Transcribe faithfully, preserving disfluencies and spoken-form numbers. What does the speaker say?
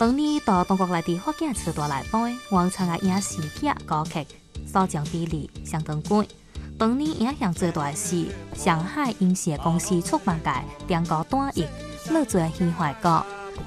当年到中国内地福建时代来对，王参嘅影视剧歌曲所将比例相当高。当年影响最大的是上海影视公司出版界中国短译《乐罪戏怀歌》。